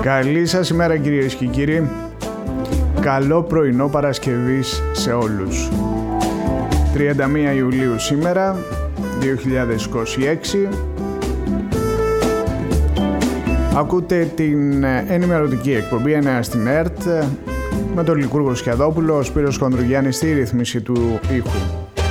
Καλή σας ημέρα κυρίες και κύριοι. Καλό πρωινό Παρασκευής σε όλους. 31 Ιουλίου σήμερα, 2026. Ακούτε την ενημερωτική εκπομπή 9 στην ΕΡΤ με τον Λικούργο Σκιαδόπουλο, ο Σπύρος Χονδρουγιάννης στη ρύθμιση του ήχου.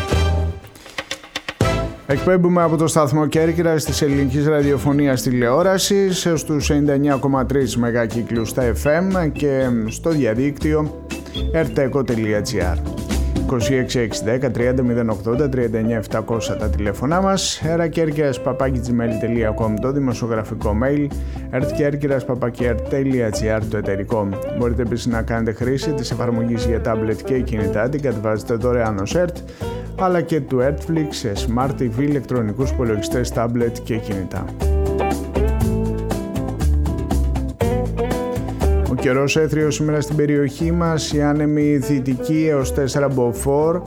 Εκπέμπουμε από το σταθμό Κέρκυρας της ελληνικής ραδιοφωνίας τηλεόρασης στους 99,3 μεγακύκλους στα FM και στο διαδίκτυο rteko.gr. 26 610 30 080 39 700 τα τηλέφωνά μας, erakerkiras@gmail.com το δημοσιογραφικό mail, ertkerkiras@ert.gr το εταιρικό. Μπορείτε επίσης να κάνετε χρήση της εφαρμογής για tablet και κινητά, την κατεβάζετε δωρεάν ως ERT, αλλά και του Ertflix σε Smart TV, ηλεκτρονικούς υπολογιστές, tablet και κινητά. Ο καιρός έθριος σήμερα στην περιοχή μας, η άνεμη δυτική έως 4 μποφόρ,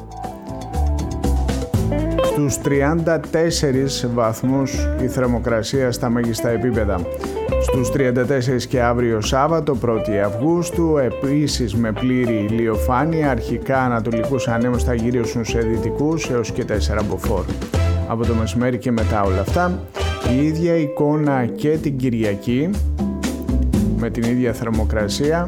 στους 34 βαθμούς η θερμοκρασία στα μέγιστα επίπεδα. Στους 34 και αύριο Σάββατο 1η Αυγούστου, επίσης με πλήρη ηλιοφάνεια, αρχικά ανατολικούς ανέμους θα γυρίσουν σε δυτικούς έως και 4 μποφόρ. Από το μεσημέρι και μετά όλα αυτά, η ίδια εικόνα και την Κυριακή, με την ίδια θερμοκρασία.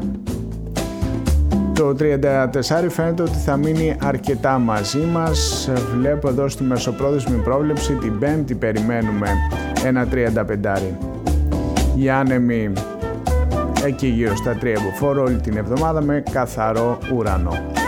Το 34 φαίνεται ότι θα μείνει αρκετά μαζί μας. Βλέπω εδώ στη μεσοπρόθεσμη πρόβλεψη την Πέμπτη περιμένουμε ένα 35. Οι άνεμοι εκεί γύρω στα 3 μποφόρ όλη την εβδομάδα με καθαρό ουρανό.